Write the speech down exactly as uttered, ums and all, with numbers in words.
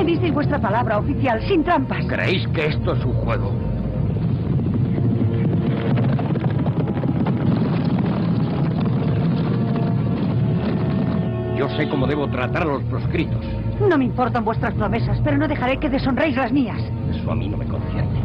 Me disteis vuestra palabra oficial, sin trampas. ¿Creéis que esto es un juego? Yo sé cómo debo tratar a los proscritos. No me importan vuestras promesas, pero no dejaré que deshonréis las mías. Eso a mí no me concierne.